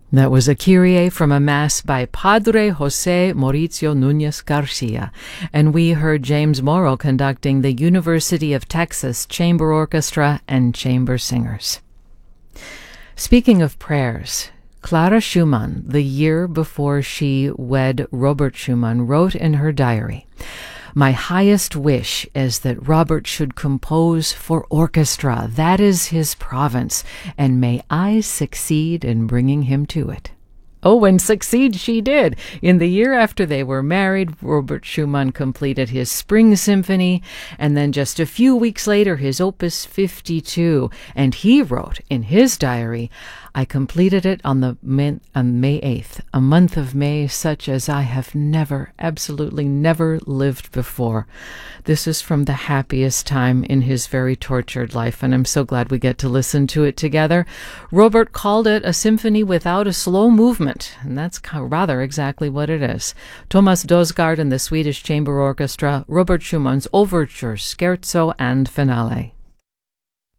That was a Kyrie from a Mass by Padre José Mauricio Núñez Garcia, and we heard James Morrow conducting the University of Texas Chamber Orchestra and Chamber Singers. Speaking of prayers, Clara Schumann, the year before she wed Robert Schumann, wrote in her diary, "My highest wish is that Robert should compose for orchestra. That is his province, and may I succeed in bringing him to it." Oh, and succeed she did. In the year after they were married, Robert Schumann completed his Spring Symphony, and then just a few weeks later, his Opus 52. And he wrote in his diary, "I completed it on May 8th, a month of May such as I have never, absolutely never lived before." This is from the happiest time in his very tortured life, and I'm so glad we get to listen to it together. Robert called it a symphony without a slow movement, and that's rather exactly what it is. Thomas Dosgaard and the Swedish Chamber Orchestra, Robert Schumann's Overture, Scherzo, and Finale.